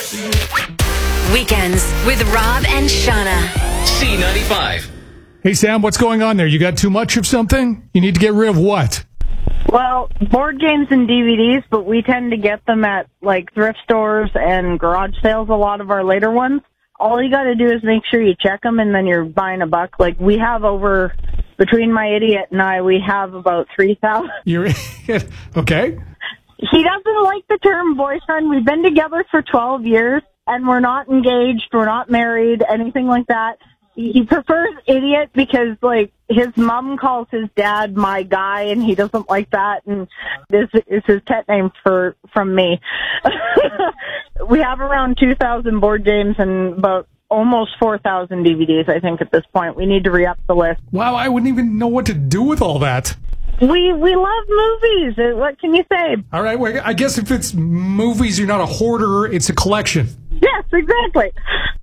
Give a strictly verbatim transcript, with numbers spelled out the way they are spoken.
Weekends with Rob and Shauna. C ninety-five. Hey, Sam, what's going on there? You got too much of something? You need to get rid of what? Well, board games and D V Ds, but we tend to get them at, like, thrift stores and garage sales, a lot of our later ones. All you got to do is make sure you check them, and then you're buying a buck. Like, we have over, between my idiot and I, we have about three thousand. You're okay. He doesn't like the term boyfriend. We've been together for twelve years, and we're not engaged, we're not married, anything like that. He prefers idiot because, like, his mom calls his dad my guy, and he doesn't like that, and this is his pet name for from me. We have around two thousand board games and about almost four thousand D V Ds, I think, at this point. We need to re-up the list. Wow, I wouldn't even know what to do with all that. We we love movies. What can you say? All right, well, I guess if it's movies, you're not a hoarder, it's a collection. Yes, exactly.